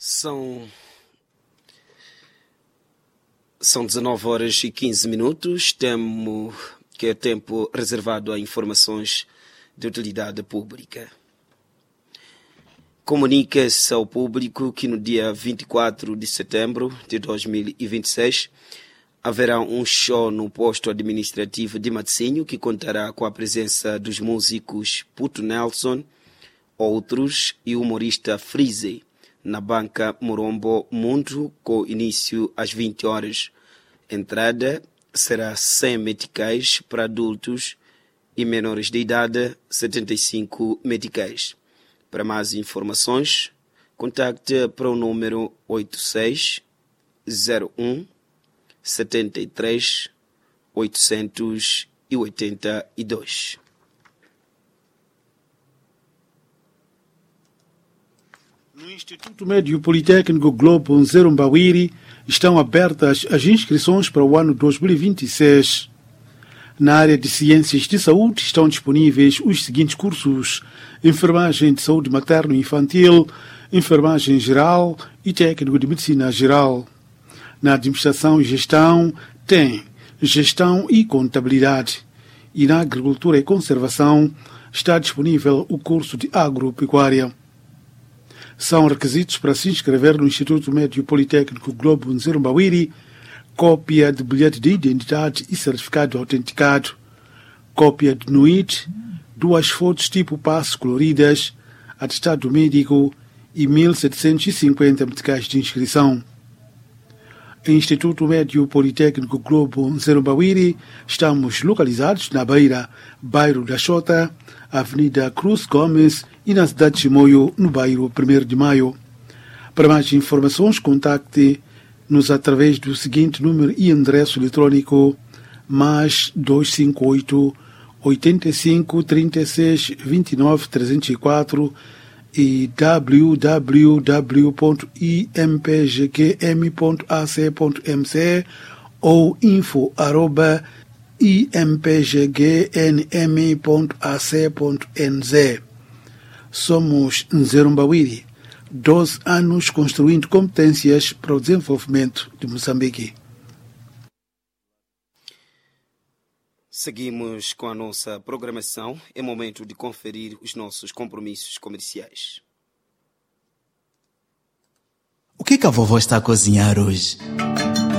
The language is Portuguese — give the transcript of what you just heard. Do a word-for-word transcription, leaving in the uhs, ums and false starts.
São, são dezenove horas e quinze minutos, temo que é tempo reservado a informações de utilidade pública. Comunica-se ao público que no dia vinte e quatro de setembro de dois mil e vinte e seis haverá um show no posto administrativo de Matzinho que contará com a presença dos músicos Puto Nelson, Outros e o humorista Freeze na banca Morombo Mundo, com início às vinte horas. Entrada será cem meticais para adultos e menores de idade, setenta e cinco meticais. Para mais informações, contacte para o número oito seis zero um sete três oito oito dois. No Instituto Médio Politécnico Globo Nzerumbawiri estão abertas as inscrições para o ano dois mil e vinte e seis. Na área de Ciências de Saúde estão disponíveis os seguintes cursos: Enfermagem de Saúde Materno e Infantil, Enfermagem Geral e Técnico de Medicina Geral. Na Administração e Gestão tem Gestão e Contabilidade. E na Agricultura e Conservação está disponível o curso de Agropecuária. São requisitos para se inscrever no Instituto Médio Politécnico Globo Nzerumbawiri: cópia de bilhete de identidade e certificado autenticado, cópia de N U I T, duas fotos tipo passe coloridas, atestado médico e mil setecentos e cinquenta meticais de inscrição. Instituto Médio Politécnico Globo Nzerumbawiri, estamos localizados na Beira, bairro da Xota, Avenida Cruz Gomes e na cidade de Chimoio, no bairro primeiro de Maio. Para mais informações, contacte-nos através do seguinte número e endereço eletrônico: mais dois cinco oito, oitenta e cinco, trinta e seis, vinte e nove, trezentos e quatro e w w w ponto i m p g q m ponto a c ponto m c ou info arroba i m p g g n m ponto a c ponto n z. Somos Nzerumbawiri, doze anos construindo competências para o desenvolvimento de Moçambique. Seguimos com a nossa programação. É momento de conferir os nossos compromissos comerciais. O que que a vovó está a cozinhar hoje?